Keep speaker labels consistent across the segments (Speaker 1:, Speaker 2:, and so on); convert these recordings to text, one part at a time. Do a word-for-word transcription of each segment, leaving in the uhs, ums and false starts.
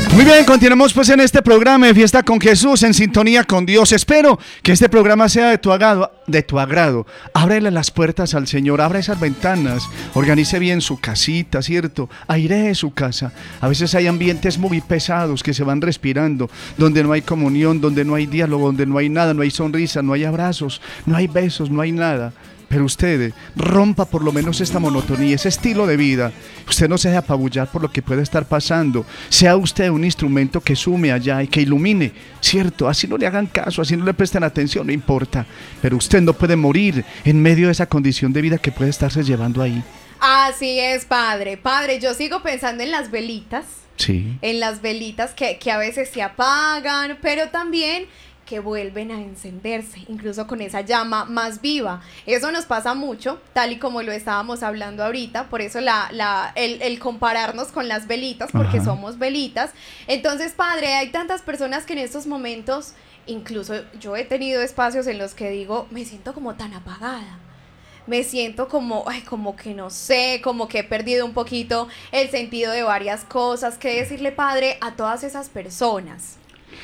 Speaker 1: Muy bien, continuamos pues en este programa de Fiesta con Jesús, en sintonía con Dios. Espero que este programa sea de tu agrado, de tu agrado. Ábrele las puertas al Señor, abra esas ventanas, organice bien su casita, ¿cierto? Airee su casa. A veces hay ambientes muy pesados que se van respirando, donde no hay comunión, donde no hay diálogo, donde no hay nada, no hay sonrisa, no hay abrazos, no hay besos, no hay nada. Pero usted rompa por lo menos esta monotonía, ese estilo de vida. Usted no se deje apabullar por lo que puede estar pasando. Sea usted un instrumento que sume allá y que ilumine, ¿cierto? Así no le hagan caso, así no le presten atención, no importa. Pero usted no puede morir en medio de esa condición de vida que puede estarse llevando ahí.
Speaker 2: Así es, padre. Padre, yo sigo pensando en las velitas.
Speaker 1: Sí.
Speaker 2: En las velitas que, que a veces se apagan, pero también que vuelven a encenderse, incluso con esa llama más viva. Eso nos pasa mucho, tal y como lo estábamos hablando ahorita, por eso la, la, el, el compararnos con las velitas, porque Ajá. somos velitas. Entonces, padre, hay tantas personas que en estos momentos, incluso yo he tenido espacios en los que digo, me siento como tan apagada. Me siento como, ay, como que no sé, como que he perdido un poquito el sentido de varias cosas. ¿Qué decirle, padre, a todas esas personas?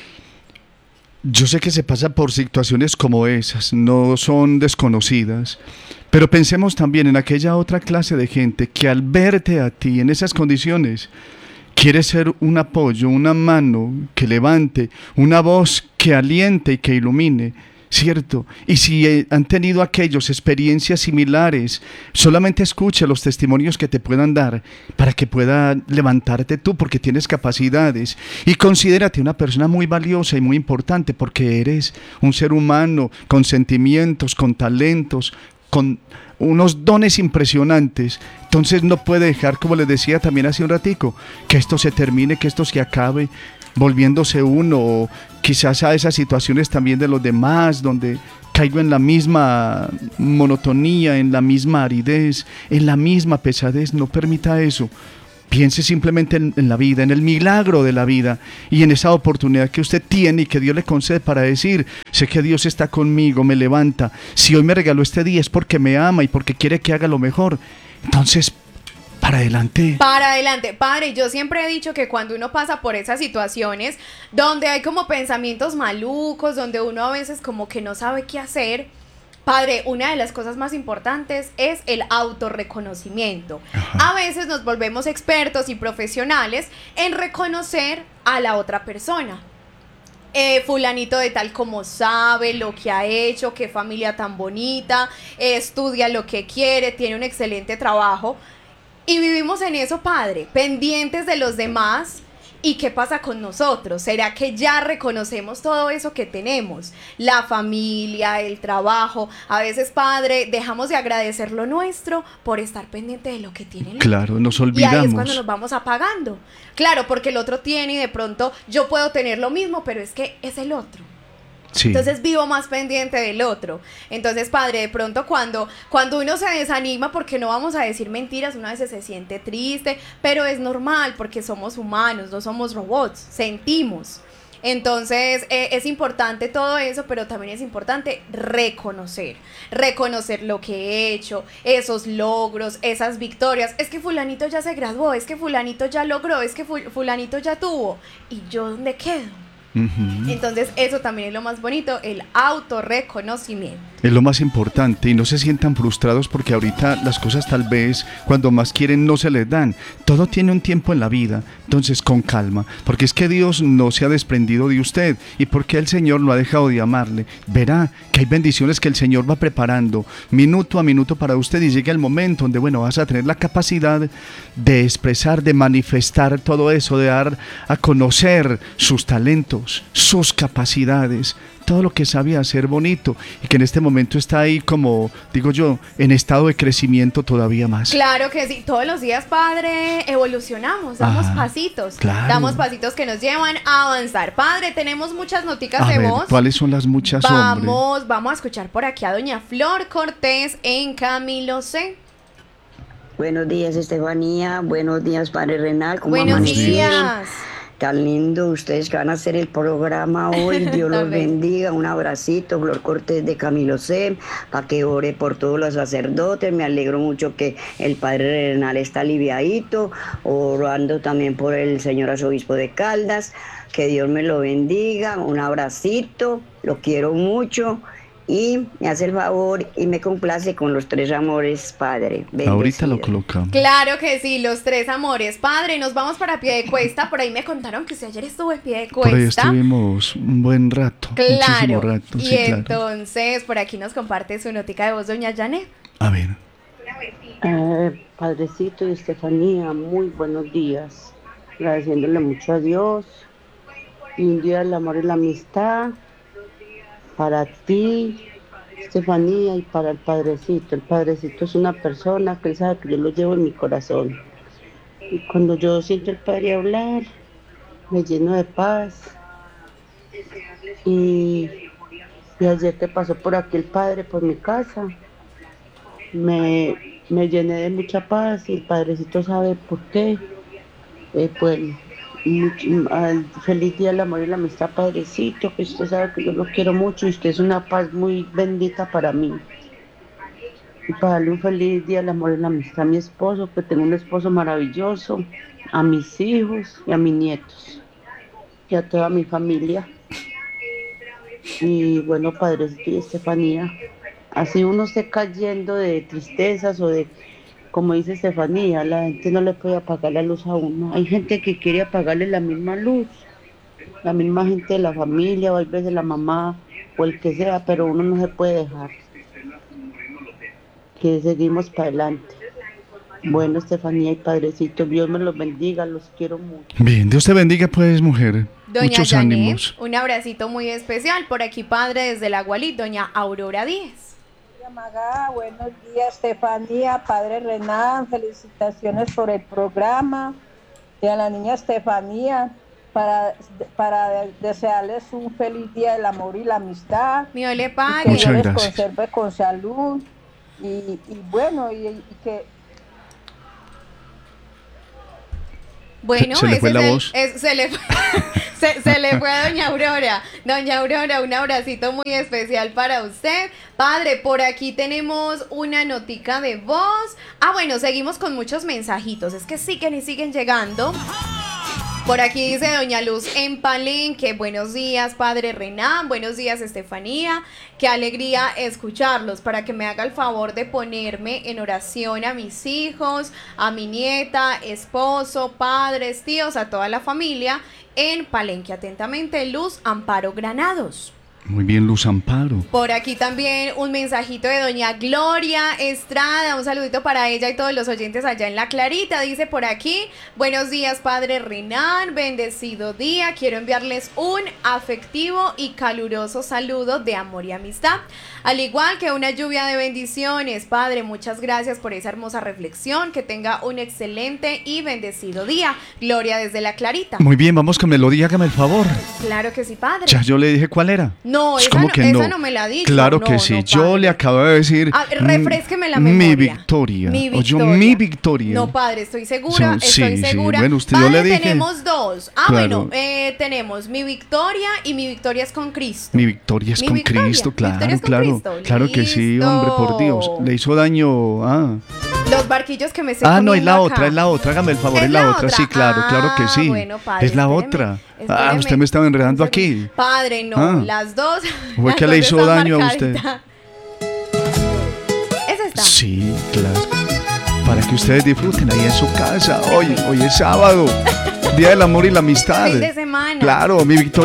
Speaker 1: Yo sé que se pasa por situaciones como esas, no son desconocidas, pero pensemos también en aquella otra clase de gente que al verte a ti en esas condiciones quiere ser un apoyo, una mano que levante, una voz que aliente y que ilumine, ¿cierto? Y si han tenido aquellos experiencias similares, solamente escucha los testimonios que te puedan dar para que pueda levantarte tú, porque tienes capacidades, y considérate una persona muy valiosa y muy importante, porque eres un ser humano con sentimientos, con talentos, con unos dones impresionantes. Entonces no puede dejar, como les decía también hace un ratico, que esto se termine, que esto se acabe, volviéndose uno, o quizás a esas situaciones también de los demás, donde caigo en la misma monotonía, en la misma aridez, en la misma pesadez. No permita eso. Piense simplemente en, en la vida, en el milagro de la vida y en esa oportunidad que usted tiene y que Dios le concede para decir, sé que Dios está conmigo, me levanta. Si hoy me regaló este día es porque me ama y porque quiere que haga lo mejor. Entonces, para adelante.
Speaker 2: Para adelante. Padre, yo siempre he dicho que cuando uno pasa por esas situaciones donde hay como pensamientos malucos, donde uno a veces como que no sabe qué hacer, padre, una de las cosas más importantes es el autorreconocimiento. Ajá. A veces nos volvemos expertos y profesionales en reconocer a la otra persona. Eh, fulanito de tal como sabe lo que ha hecho, qué familia tan bonita, eh, estudia lo que quiere, tiene un excelente trabajo. Y vivimos en eso, padre, pendientes de los demás. ¿Y qué pasa con nosotros? ¿Será que ya reconocemos todo eso que tenemos? La familia, el trabajo. A veces, padre, dejamos de agradecer lo nuestro por estar pendiente de lo que tiene el otro.
Speaker 1: Claro, nos olvidamos.
Speaker 2: Y ahí es cuando nos vamos apagando. Claro, porque el otro tiene y de pronto yo puedo tener lo mismo, pero es que es el otro. Sí. Entonces vivo más pendiente del otro. Entonces, padre, de pronto cuando, cuando uno se desanima, porque no vamos a decir mentiras, uno a veces se siente triste, pero es normal porque somos humanos, no somos robots, sentimos. Entonces eh, es importante todo eso, pero también es importante reconocer, reconocer lo que he hecho, esos logros, esas victorias. Es que fulanito ya se graduó, es que fulanito ya logró, es que fulanito ya tuvo. ¿Y yo dónde quedo? Uh-huh. Entonces eso también es lo más bonito, el autorreconocimiento.
Speaker 1: Es lo más importante, y no se sientan frustrados porque ahorita las cosas tal vez cuando más quieren no se les dan. Todo tiene un tiempo en la vida, entonces con calma, porque es que Dios no se ha desprendido de usted y porque el Señor no ha dejado de amarle. Verá que hay bendiciones que el Señor va preparando minuto a minuto para usted, y llega el momento donde, bueno, vas a tener la capacidad de expresar, de manifestar todo eso, de dar a conocer sus talentos, sus capacidades, todo lo que sabe hacer bonito, y que en este momento está ahí, como digo yo, en estado de crecimiento todavía más.
Speaker 2: Claro que sí, todos los días, padre, evolucionamos, damos ah, pasitos, claro. damos pasitos que nos llevan a avanzar. Padre, tenemos muchas noticas
Speaker 1: a
Speaker 2: de
Speaker 1: ver,
Speaker 2: voz.
Speaker 1: ¿cuáles son las muchas,
Speaker 2: vamos,
Speaker 1: hombre?
Speaker 2: Vamos a escuchar por aquí a doña Flor Cortés en Camilo C.
Speaker 3: Buenos días, Estefanía. Buenos días, padre Renal. ¿Cómo
Speaker 2: Buenos
Speaker 3: amaneció?
Speaker 2: días.
Speaker 3: Tan lindo ustedes que van a hacer el programa hoy. Dios los bendiga. Un abracito, Flor Cortés de Camilo C, para que ore por todos los sacerdotes. Me alegro mucho que el padre Renal está aliviadito, orando también por el señor arzobispo de Caldas. Que Dios me lo bendiga. Un abracito, lo quiero mucho. Y me hace el favor y me complace con los tres amores, Padre. Bendecido.
Speaker 1: Ahorita lo colocamos.
Speaker 2: Claro que sí, los tres amores, Padre. Nos vamos para Piedecuesta. Por ahí me contaron que usted ayer estuvo en Piedecuesta.
Speaker 1: Por ahí estuvimos un buen rato.
Speaker 2: Claro.
Speaker 1: Muchísimo rato.
Speaker 2: Y
Speaker 1: sí,
Speaker 2: entonces, por aquí nos comparte su notica de voz, doña Janet.
Speaker 1: A ver.
Speaker 4: Eh, Padrecito y Estefanía, muy buenos días. Agradeciéndole mucho a Dios. Y un día el amor y la amistad. Para ti, Estefanía, y para el Padrecito. El Padrecito es una persona que él sabe que yo lo llevo en mi corazón. Y cuando yo siento al Padre hablar, me lleno de paz. Y, y ayer que pasó por aquí el Padre, por mi casa, me, me llené de mucha paz y el Padrecito sabe por qué. Eh, pues, Mucho, al feliz día del amor y la amistad, Padrecito, que usted sabe que yo lo quiero mucho y usted es una paz muy bendita para mí. Y para darle un feliz día del amor y la amistad a mi esposo, que tengo un esposo maravilloso, a mis hijos y a mis nietos y a toda mi familia. Y bueno, Padrecito y Estefanía, así uno esté cayendo de tristezas o de, como dice Estefanía, la gente no le puede apagar la luz a uno. Hay gente que quiere apagarle la misma luz, la misma gente de la familia, o a veces la mamá, o el que sea, pero uno no se puede dejar. Que seguimos para adelante. Bueno, Estefanía y Padrecito, Dios me los bendiga, los quiero mucho.
Speaker 1: Bien, Dios te bendiga pues, mujer.
Speaker 2: Doña
Speaker 1: Muchos
Speaker 2: Janet,
Speaker 1: ánimos.
Speaker 2: un abracito muy especial. Por aquí, Padre, desde la Gualí, doña Aurora Díez.
Speaker 5: Magá, buenos días, Estefanía, Padre Renan, felicitaciones por el programa, y a la niña Estefanía, para, para desearles un feliz día del amor y la amistad.
Speaker 2: Mi ole
Speaker 5: Que
Speaker 2: pague.
Speaker 1: Muchas
Speaker 5: Dios les
Speaker 1: gracias.
Speaker 5: conserve con salud, y, y bueno, y, y que...
Speaker 2: Bueno,
Speaker 1: Se- se le
Speaker 2: ese
Speaker 1: fue
Speaker 2: es
Speaker 1: la
Speaker 2: el-
Speaker 1: voz.
Speaker 2: es- se, le fue, se, se le fue a doña Aurora. Doña Aurora, un abracito muy especial para usted. Padre, por aquí tenemos una notica de voz. Ah, bueno, seguimos con muchos mensajitos. Es que siguen y siguen llegando. Por aquí dice doña Luz en Palenque, buenos días, Padre Renan, buenos días, Estefanía, qué alegría escucharlos, para que me haga el favor de ponerme en oración a mis hijos, a mi nieta, esposo, padres, tíos, a toda la familia en Palenque. Atentamente, Luz Amparo Granados.
Speaker 1: Muy bien, Luz Amparo.
Speaker 2: Por aquí también un mensajito de doña Gloria Estrada, un saludito para ella y todos los oyentes allá en La Clarita. Dice por aquí, buenos días, Padre Renan, bendecido día, quiero enviarles un afectivo y caluroso saludo de amor y amistad, al igual que una lluvia de bendiciones. Padre, muchas gracias por esa hermosa reflexión, que tenga un excelente y bendecido día. Gloria desde La Clarita.
Speaker 1: Muy bien, vamos con melodía, hágame el favor.
Speaker 2: Claro que sí, Padre.
Speaker 1: Ya yo le dije cuál era.
Speaker 2: No,
Speaker 1: Es
Speaker 2: esa,
Speaker 1: como
Speaker 2: no,
Speaker 1: que
Speaker 2: esa
Speaker 1: no.
Speaker 2: no me la ha dicho.
Speaker 1: Claro
Speaker 2: no,
Speaker 1: que sí.
Speaker 2: no,
Speaker 1: Yo
Speaker 2: padre.
Speaker 1: le acabo de decir.
Speaker 2: Ah, refrésqueme la
Speaker 1: mm,
Speaker 2: memoria.
Speaker 1: Mi victoria.
Speaker 2: Mi
Speaker 1: O yo,
Speaker 2: victoria.
Speaker 1: mi victoria.
Speaker 2: No, padre, estoy segura,
Speaker 1: Sí,
Speaker 2: estoy
Speaker 1: sí,
Speaker 2: segura.
Speaker 1: bueno, usted-
Speaker 2: Padre,
Speaker 1: yo le dije-
Speaker 2: tenemos dos. Ah,
Speaker 1: Claro.
Speaker 2: bueno, eh, tenemos mi victoria y mi victoria es con Cristo.
Speaker 1: Mi victoria es
Speaker 2: Mi
Speaker 1: con
Speaker 2: victoria,
Speaker 1: Cristo,
Speaker 2: mi
Speaker 1: claro,
Speaker 2: victoria es con
Speaker 1: claro.
Speaker 2: Cristo.
Speaker 1: Claro que sí,
Speaker 2: Listo.
Speaker 1: hombre, por Dios. Le hizo daño. Ah,
Speaker 2: Los barquillos que me estoy
Speaker 1: ah no, es
Speaker 2: comiendo
Speaker 1: la
Speaker 2: acá.
Speaker 1: otra, es la otra. Hágame el favor,
Speaker 2: ¿Es
Speaker 1: es la,
Speaker 2: la
Speaker 1: otra.
Speaker 2: otra?
Speaker 1: Sí, claro, claro que
Speaker 2: Ah,
Speaker 1: sí.
Speaker 2: bueno, padre,
Speaker 1: es la
Speaker 2: espéreme,
Speaker 1: otra. Ah,
Speaker 2: espéreme.
Speaker 1: usted me estaba enredando
Speaker 2: Un
Speaker 1: aquí.
Speaker 2: segundo. Padre, no,
Speaker 1: Ah.
Speaker 2: las dos.
Speaker 1: Fue
Speaker 2: las
Speaker 1: que le
Speaker 2: dos
Speaker 1: hizo
Speaker 2: están
Speaker 1: daño a usted.
Speaker 2: marcaditas. ¿Es esta?
Speaker 1: Sí, claro. Para que ustedes disfruten ahí en su casa. Hoy, hoy es sábado. Día del amor y la amistad.
Speaker 2: Fin de semana.
Speaker 1: Claro, mi victoria